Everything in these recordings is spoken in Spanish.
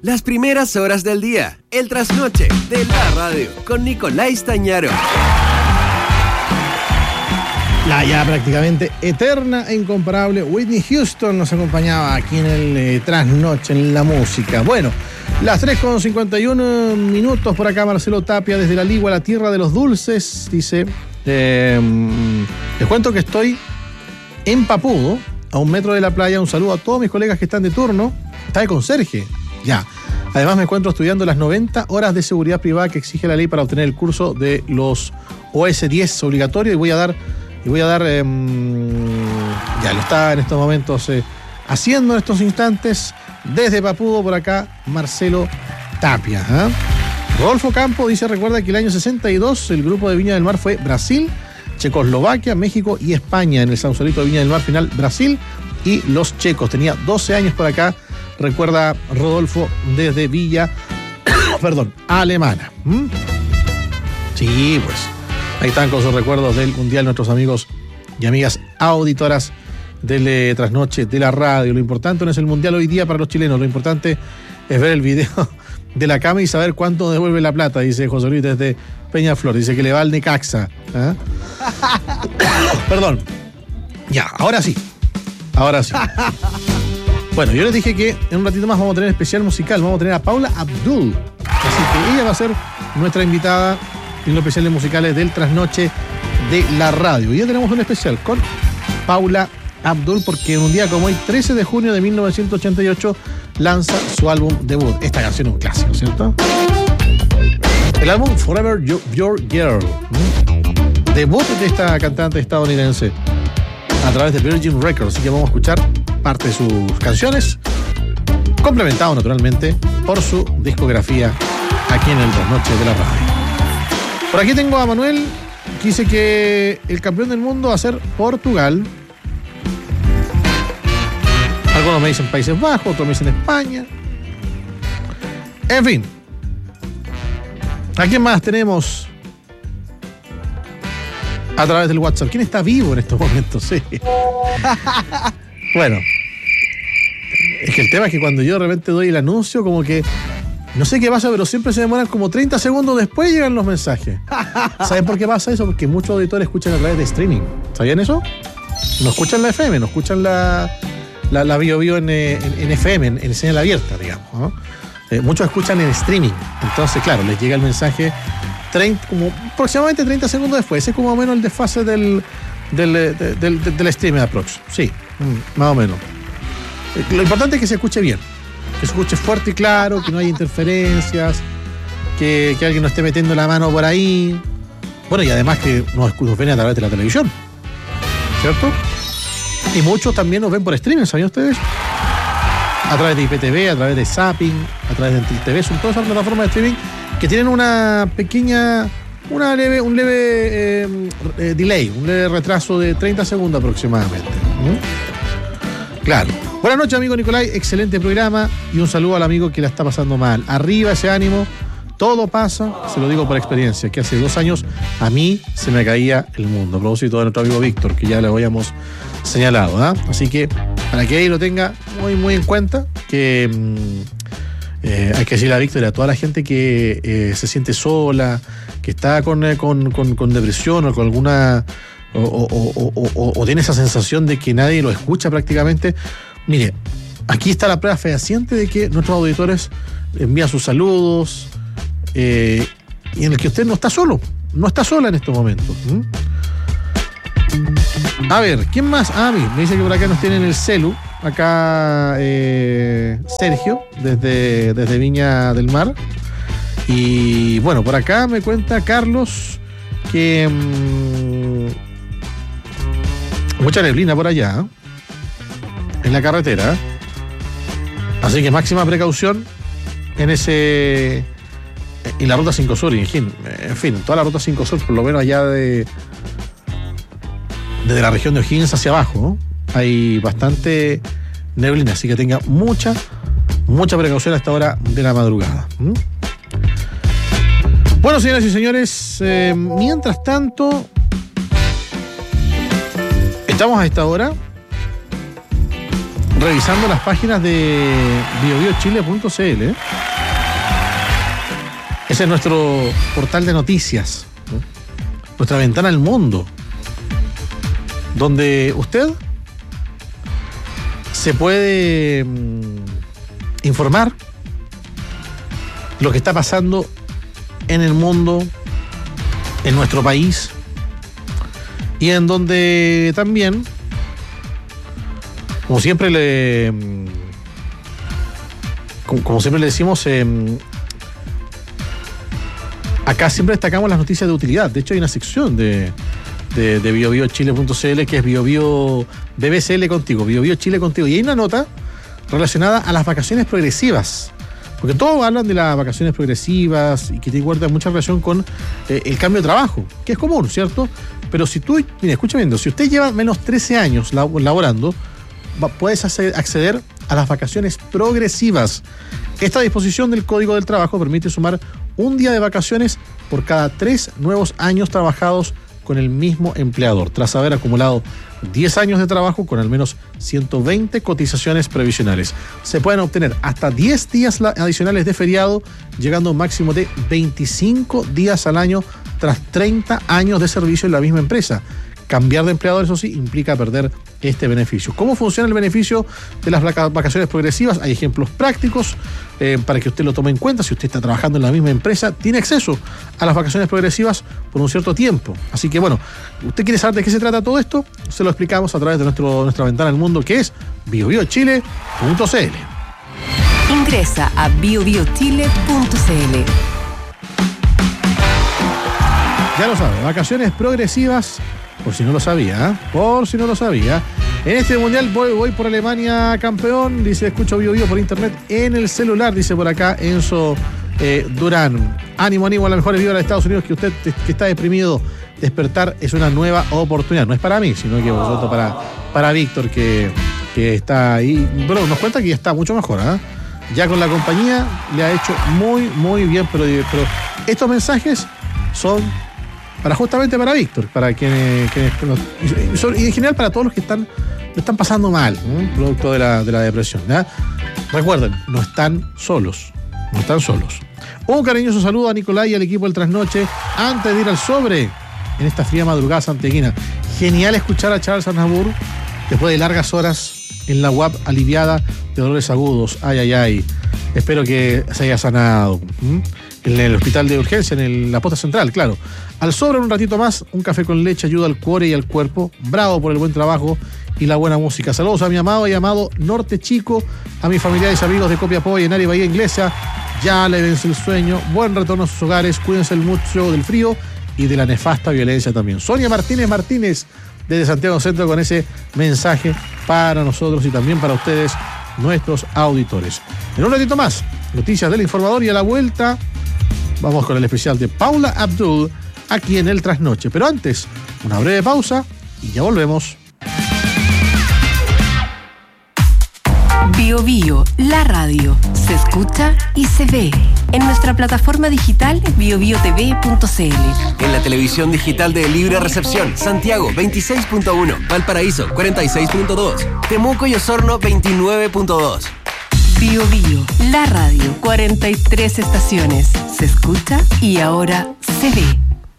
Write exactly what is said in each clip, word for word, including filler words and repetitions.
Las primeras horas del día, el trasnoche de la radio, con Nicolás Stañaro. La ya prácticamente eterna e incomparable Whitney Houston nos acompañaba aquí en el eh, trasnoche, en la música. Bueno, las tres con cincuenta y uno minutos por acá, Marcelo Tapia, desde la Ligua, la tierra de los dulces, dice, eh, les cuento que estoy en Papudo, a un metro de la playa. Un saludo a todos mis colegas que están de turno. Está de conserje, ya. Además me encuentro estudiando las noventa horas de seguridad privada que exige la ley para obtener el curso de los O S diez obligatorio, y voy a dar... Y voy a dar, eh, ya lo está en estos momentos eh, haciendo en estos instantes, desde Papudo por acá, Marcelo Tapia. ¿eh? Rodolfo Campo dice, recuerda que el año sesenta y dos el grupo de Viña del Mar fue Brasil, Checoslovaquia, México y España. En el Sausalito de Viña del Mar final Brasil y los checos. Tenía doce años por acá, recuerda Rodolfo desde Villa, perdón, Alemana. ¿Mm? Sí, pues. Ahí están con sus recuerdos del Mundial nuestros amigos y amigas auditoras del eh, trasnoche de la radio. Lo importante no es el Mundial hoy día para los chilenos, lo importante es ver el video de la cama y saber cuánto devuelve la plata, dice José Luis desde Peñaflor. Dice que le va al Necaxa. ¿eh? Perdón. Ya, ahora sí. Ahora sí. Bueno, yo les dije que en un ratito más vamos a tener especial musical. Vamos a tener a Paula Abdul. Así que ella va a ser nuestra invitada en los especiales musicales del trasnoche de la radio. Y ya tenemos un especial con Paula Abdul, porque en un día como hoy, trece de junio de mil novecientos ochenta y ocho, lanza su álbum debut. Esta canción es un clásico, ¿cierto? El álbum Forever Your Girl. ¿Mm? Debut de esta cantante estadounidense a través de Virgin Records. Así que vamos a escuchar parte de sus canciones, complementado naturalmente por su discografía aquí en el trasnoche de la radio. Por aquí tengo a Manuel, que dice que el campeón del mundo va a ser Portugal. Algunos me dicen Países Bajos, otros me dicen España. En fin. ¿A quién más tenemos a través del WhatsApp? ¿Quién está vivo en estos momentos? Sí. Bueno. Es que el tema es que cuando yo de repente doy el anuncio, como que... No sé qué pasa, pero siempre se demoran como treinta segundos después llegan los mensajes. ¿Saben por qué pasa eso? Porque muchos auditores escuchan a través de streaming. ¿Sabían eso? No escuchan la F M, no escuchan la, la, la Bio Bio en, en, en F M, en, en señal abierta, digamos, ¿no? Eh, muchos escuchan en streaming. Entonces, claro, les llega el mensaje treinta, como aproximadamente treinta segundos después. Ese es como más o menos el desfase del, del, del, del, del streaming aprox. Sí, más o menos. Lo importante es que se escuche bien. Que se escuche fuerte y claro, que no haya interferencias, que, que alguien no esté metiendo la mano por ahí. Bueno, y además que nos, nos ven a través de la televisión, ¿cierto? Y muchos también nos ven por streaming, ¿sabían ustedes? A través de I P T V, a través de Zapping, a través de Entel T V, son todas esas plataformas de streaming que tienen una pequeña, una leve, un leve eh, eh, delay, un leve retraso de treinta segundos aproximadamente. ¿Mm? Claro. Buenas noches, amigo Nicolás, excelente programa y un saludo al amigo que la está pasando mal. Arriba ese ánimo, todo pasa, se lo digo por experiencia, que hace dos años a mí se me caía el mundo. A propósito de nuestro amigo Víctor, que ya le habíamos señalado, ¿eh? Así que para que ahí lo tenga muy, muy en cuenta, que eh, hay que decirle a Víctor y a toda la gente que eh, se siente sola, que está con, eh, con, con, con depresión o con alguna... O, o, o, o, o tiene esa sensación de que nadie lo escucha prácticamente. Mire, aquí está la prueba fehaciente de que nuestros auditores envían sus saludos eh, y en el que usted no está solo, no está sola en estos momentos. ¿Mm? A ver, ¿quién más? Ah, mí, me dice que por acá nos tienen el celu, acá eh, Sergio, desde, desde Viña del Mar. Y bueno, por acá me cuenta Carlos que mmm, mucha neblina por allá, ¿eh? En la carretera. Así que máxima precaución en ese... En la ruta cinco Sur, en fin, en fin, toda la ruta cinco Sur, por lo menos allá de... Desde la región de O'Higgins hacia abajo, ¿no? Hay bastante neblina, así que tenga mucha, mucha precaución a esta hora de la madrugada. ¿Mm? Bueno, señoras y señores, eh, mientras tanto, estamos a esta hora revisando las páginas de bio bio chile punto c l. ¿eh? Ese es nuestro portal de noticias, ¿no? Nuestra ventana al mundo, donde usted se puede mmm, informar lo que está pasando en el mundo, en nuestro país, y en donde también, como siempre le como, como siempre le decimos, eh, acá siempre destacamos las noticias de utilidad. De hecho, hay una sección de, de, de bio bio chile punto c l que es Bio Bio B B C L contigo, Bio Bio Chile contigo. Y hay una nota relacionada a las vacaciones progresivas. Porque todos hablan de las vacaciones progresivas y que te guarda mucha relación con eh, el cambio de trabajo, que es común, ¿cierto? Pero si tú, mira, escucha bien, si usted lleva menos trece años lab- laborando, va, puedes hacer, acceder a las vacaciones progresivas. Esta disposición del Código del Trabajo permite sumar un día de vacaciones por cada tres nuevos años trabajados con el mismo empleador, tras haber acumulado diez años de trabajo con al menos ciento veinte cotizaciones previsionales. Se pueden obtener hasta diez días adicionales de feriado, llegando a un máximo de veinticinco días al año tras treinta años de servicio en la misma empresa. Cambiar de empleador, eso sí, implica perder este beneficio. ¿Cómo funciona el beneficio de las vacaciones progresivas? Hay ejemplos prácticos eh, para que usted lo tome en cuenta. Si usted está trabajando en la misma empresa, tiene acceso a las vacaciones progresivas por un cierto tiempo. Así que, bueno, ¿usted quiere saber de qué se trata todo esto? Se lo explicamos a través de nuestro, nuestra ventana al mundo, que es bio bio chile punto c l. Ingresa a bio bio chile punto c l. Ya lo sabe, vacaciones progresivas. Por si no lo sabía, ¿eh? por si no lo sabía. En este mundial voy, voy por Alemania campeón. Dice, escucho Bio Bio por internet en el celular. Dice por acá Enzo eh, Durán. Ánimo, ánimo a las mejores vibras de Estados Unidos. Que usted que está deprimido, despertar es una nueva oportunidad. No es para mí, sino que vosotros para, para Víctor, que, que está ahí. Bueno, nos cuenta que ya está mucho mejor, ¿eh? Ya con la compañía le ha hecho muy, muy bien. Pero, pero estos mensajes son para justamente para Víctor, para quienes, quienes y en general para todos los que están lo están pasando mal, ¿eh? Producto de la, de la depresión, ¿eh? Recuerden, no están solos, no están solos. Un cariñoso saludo a Nicolás y al equipo del Trasnoche antes de ir al sobre en esta fría madrugada santiaguina. Genial escuchar a Charles Aznavour después de largas horas en la U A P aliviada de dolores agudos. Ay, ay, ay. Espero que se haya sanado. ¿Mm? En el hospital de urgencia, en el, la posta central, claro. Al sobre un ratito más, un café con leche ayuda al cuore y al cuerpo. Bravo por el buen trabajo y la buena música. Saludos a mi amado y amado Norte Chico, a mis familiares y amigos de Copiapó y en Área Bahía Inglesa. Ya le vence el sueño. Buen retorno a sus hogares. Cuídense mucho del frío y de la nefasta violencia también. Sonia Martínez Martínez, desde Santiago Centro, con ese mensaje para nosotros y también para ustedes, nuestros auditores. En un ratito más, noticias del informador y a la vuelta vamos con el especial de Paula Abdul aquí en el Trasnoche. Pero antes, una breve pausa y ya volvemos. Bio Bio, la radio, se escucha y se ve en nuestra plataforma digital bio bio t v punto c l. En la televisión digital de Libre Recepción, Santiago veintiséis punto uno, Valparaíso cuarenta y seis punto dos, Temuco y Osorno veintinueve punto dos. Bio Bio, la radio, cuarenta y tres estaciones, se escucha y ahora se ve.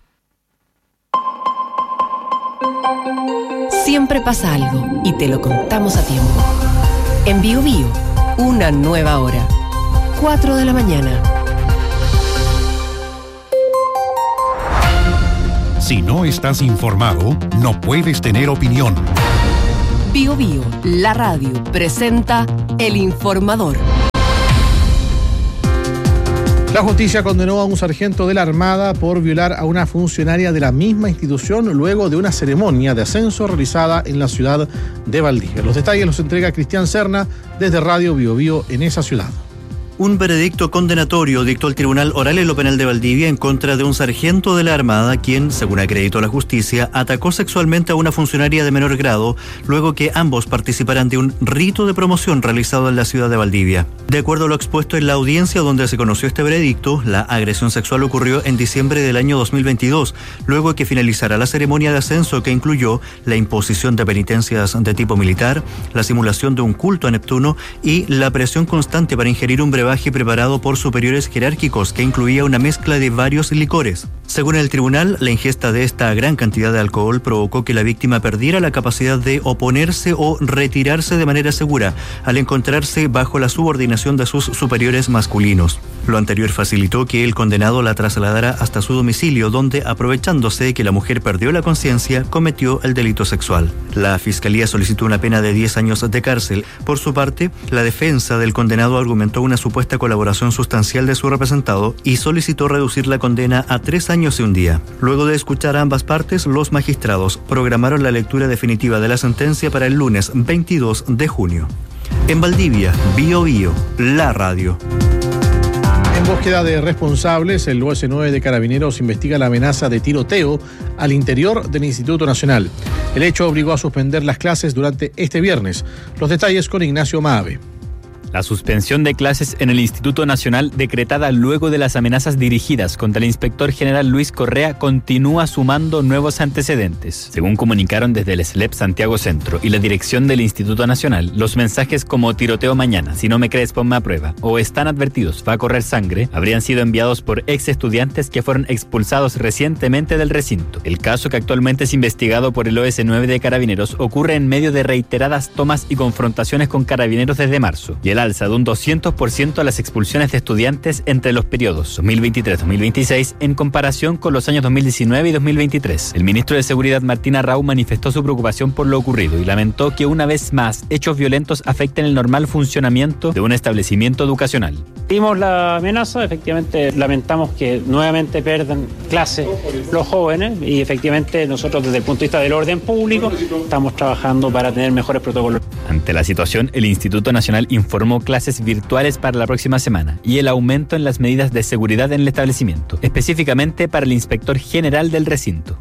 Siempre pasa algo y te lo contamos a tiempo. En Bio Bio, una nueva hora. cuatro de la mañana. Si no estás informado, no puedes tener opinión. Bio Bio, la radio, presenta El Informador. La justicia condenó a un sargento de la Armada por violar a una funcionaria de la misma institución luego de una ceremonia de ascenso realizada en la ciudad de Valdivia. Los detalles los entrega Cristian Serna desde Radio Bio Bio en esa ciudad. Un veredicto condenatorio dictó el Tribunal Oral en lo Penal de Valdivia en contra de un sargento de la Armada, quien, según acreditó la justicia, atacó sexualmente a una funcionaria de menor grado, luego que ambos participaran de un rito de promoción realizado en la ciudad de Valdivia. De acuerdo a lo expuesto en la audiencia donde se conoció este veredicto, la agresión sexual ocurrió en diciembre del año dos mil veintidós, luego que finalizara la ceremonia de ascenso que incluyó la imposición de penitencias de tipo militar, la simulación de un culto a Neptuno y la presión constante para ingerir un brebaje preparado por superiores jerárquicos que incluía una mezcla de varios licores. Según el tribunal, la ingesta de esta gran cantidad de alcohol provocó que la víctima perdiera la capacidad de oponerse o retirarse de manera segura al encontrarse bajo la subordinación de sus superiores masculinos. Lo anterior facilitó que el condenado la trasladara hasta su domicilio, donde, aprovechándose de que la mujer perdió la conciencia, cometió el delito sexual. La fiscalía solicitó una pena de diez años de cárcel. Por su parte, la defensa del condenado argumentó una supuesta colaboración sustancial de su representado y solicitó reducir la condena a tres años y un día. Luego de escuchar a ambas partes, los magistrados programaron la lectura definitiva de la sentencia para el lunes veintidós de junio. En Valdivia, Bio Bio, la radio. En búsqueda de responsables, el U S nueve de Carabineros investiga la amenaza de tiroteo al interior del Instituto Nacional. El hecho obligó a suspender las clases durante este viernes. Los detalles con Ignacio Maave. La suspensión de clases en el Instituto Nacional, decretada luego de las amenazas dirigidas contra el inspector general Luis Correa, continúa sumando nuevos antecedentes. Según comunicaron desde el S L E P Santiago Centro y la dirección del Instituto Nacional, los mensajes como tiroteo mañana, si no me crees ponme a prueba, o están advertidos, va a correr sangre, habrían sido enviados por ex estudiantes que fueron expulsados recientemente del recinto. El caso, que actualmente es investigado por el U S nueve de Carabineros, ocurre en medio de reiteradas tomas y confrontaciones con carabineros desde marzo, y el alza de un doscientos por ciento a las expulsiones de estudiantes entre los periodos dos mil veintitrés dos mil veintiséis en comparación con los años dos mil diecinueve y dos mil veintitrés. El ministro de Seguridad Martín Arrau manifestó su preocupación por lo ocurrido y lamentó que una vez más hechos violentos afecten el normal funcionamiento de un establecimiento educacional. Vimos la amenaza, efectivamente lamentamos que nuevamente pierdan clases los jóvenes y efectivamente nosotros desde el punto de vista del orden público estamos trabajando para tener mejores protocolos. Ante la situación, el Instituto Nacional informó clases virtuales para la próxima semana y el aumento en las medidas de seguridad en el establecimiento, específicamente para el inspector general del recinto.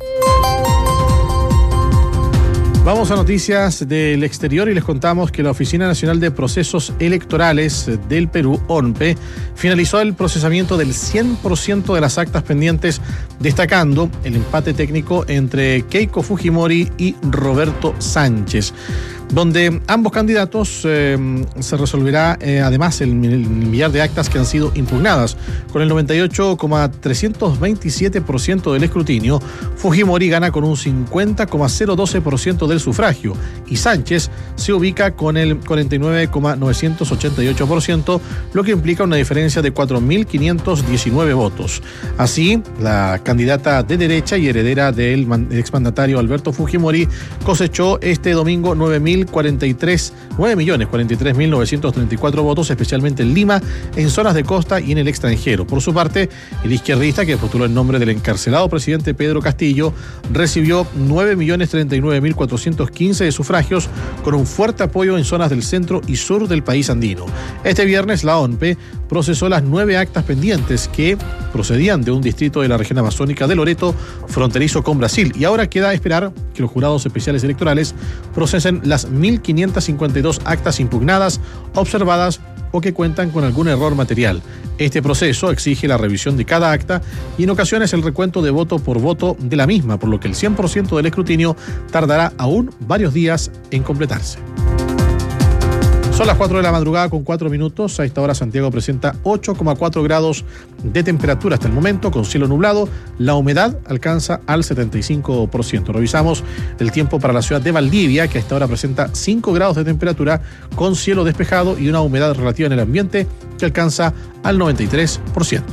Vamos a noticias del exterior y les contamos que la Oficina Nacional de Procesos Electorales del Perú, O N P E, finalizó el procesamiento del cien por ciento de las actas pendientes, destacando el empate técnico entre Keiko Fujimori y Roberto Sánchez, donde ambos candidatos eh, se resolverá eh, además el, el millar de actas que han sido impugnadas. Con el noventa y ocho coma trescientos veintisiete por ciento del escrutinio, Fujimori gana con un cincuenta coma cero doce por ciento del sufragio y Sánchez se ubica con el cuarenta y nueve coma novecientos ochenta y ocho por ciento, lo que implica una diferencia de cuatro mil quinientos diecinueve votos. Así, la candidata de derecha y heredera del exmandatario Alberto Fujimori cosechó este domingo nueve millones cuarenta y tres mil novecientos treinta y cuatro votos, especialmente en Lima, en zonas de costa y en el extranjero. Por su parte, el izquierdista, que postuló el nombre del encarcelado presidente Pedro Castillo, recibió nueve millones treinta y nueve mil cuatrocientos quince de sufragios, con un fuerte apoyo en zonas del centro y sur del país andino. Este viernes, la O N P E procesó las nueve actas pendientes que procedían de un distrito de la región amazónica de Loreto, fronterizo con Brasil, y ahora queda esperar que los jurados especiales electorales procesen las mil quinientas cincuenta y dos actas impugnadas, observadas o que cuentan con algún error material. Este proceso exige la revisión de cada acta y en ocasiones el recuento de voto por voto de la misma, por lo que el cien por ciento del escrutinio tardará aún varios días en completarse. Son las cuatro de la madrugada con cuatro minutos. A esta hora Santiago presenta ocho coma cuatro grados de temperatura hasta el momento, con cielo nublado. La humedad alcanza al setenta y cinco por ciento. Revisamos el tiempo para la ciudad de Valdivia, que a esta hora presenta cinco grados de temperatura, con cielo despejado y una humedad relativa en el ambiente que alcanza al noventa y tres por ciento.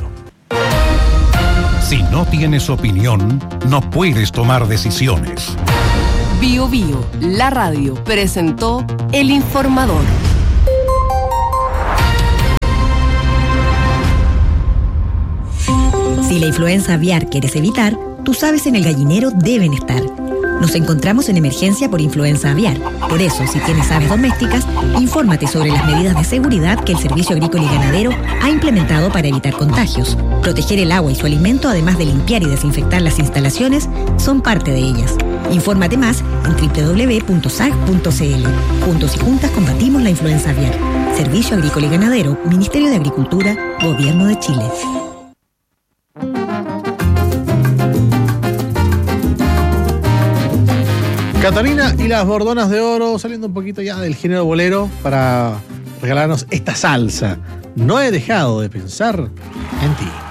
Si no tienes opinión, no puedes tomar decisiones. Bio Bio, la radio, presentó El Informador. Si la influenza aviar quieres evitar, tus aves en el gallinero deben estar. Nos encontramos en emergencia por influenza aviar. Por eso, si tienes aves domésticas, infórmate sobre las medidas de seguridad que el Servicio Agrícola y Ganadero ha implementado para evitar contagios. Proteger el agua y su alimento, además de limpiar y desinfectar las instalaciones, son parte de ellas. Infórmate más en doble u doble u doble u punto s a g punto c l. Juntos y juntas combatimos la influenza aviar. Servicio Agrícola y Ganadero, Ministerio de Agricultura, Gobierno de Chile. Catalina y las Bordonas de Oro, saliendo un poquito ya del género bolero para regalarnos esta salsa. No he dejado de pensar en ti.